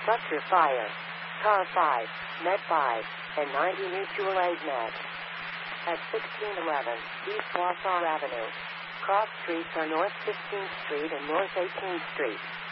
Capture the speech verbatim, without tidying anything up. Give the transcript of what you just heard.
Structure fire. Car five, Met five, and ninety mutual aid Met. At sixteen eleven East Wausau Avenue. Cross streets are North fifteenth Street and North eighteenth Street.